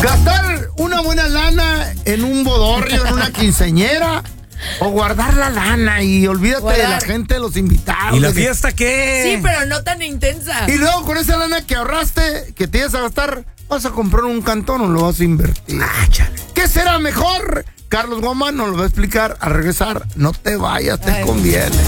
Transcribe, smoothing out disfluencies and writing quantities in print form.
Gastar una buena lana en un bodorrio, en una quinceañera, o guardar la lana y olvídate de la gente, de los invitados. ¿Y la fiesta qué? Sí, pero no tan intensa. Y luego con esa lana que ahorraste, que te ibas a gastar, vas a comprar un cantón o lo vas a invertir. Chale. ¿Qué será mejor? Carlos Goma nos lo va a explicar al regresar. No te vayas, te conviene.